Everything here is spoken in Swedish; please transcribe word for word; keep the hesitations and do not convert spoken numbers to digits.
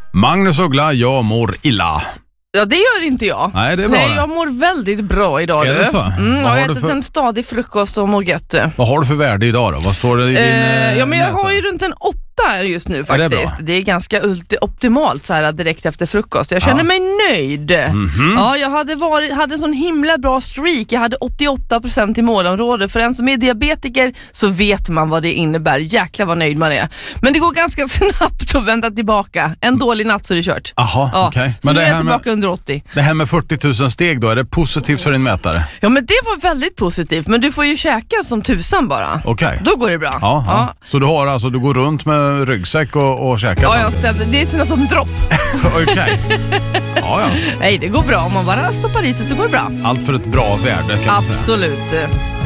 Magnus Uggla, jag mår illa. Ja, det gör inte jag. Nej, det är bra. Nej, jag mår väldigt bra idag. Är det så? Mm, jag Vad har har du ätit för- en stadig frukost och mår gött. Vad har du för värde idag då? Vad står det i din Eh, ja, men jag mätare? har ju runt en åtta just nu Är det faktiskt. bra? Det är ganska ulti- optimalt så här direkt efter frukost. Jag känner Ja. mig nöjd. Mhm. Ja, jag hade, varit, hade en sån himla bra streak. Jag hade åttioåtta procent i målområdet. För en som är diabetiker så vet man vad det innebär. Jäklar vad nöjd man är. Men det går ganska snabbt att vända tillbaka. En dålig natt så är det kört. Aha, Ja, okej. så Men nu det är jag här, med, tillbaka under åttio. det här med fyrtio tusen steg då, är det positivt för din mätare? Ja, men det var väldigt positivt. Men du får ju käka som tusan bara. Okej. Då går det bra. Ja, ja. Ja. Så du har alltså, du går runt med ryggsäck och, och käkar Ja, jag samtidigt? stämde. Det är såna som dropp. Okej. Ja, ja. Nej, det går bra. Om man bara stoppar i sig så går det bra. Allt för ett bra värde kan man säga. Absolut.